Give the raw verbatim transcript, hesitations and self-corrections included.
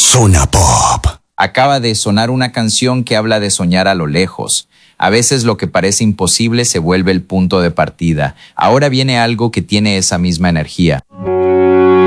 Zona Pop. Acaba de sonar una canción que habla de soñar a lo lejos. A veces lo que parece imposible se vuelve el punto de partida. Ahora viene algo que tiene esa misma energía.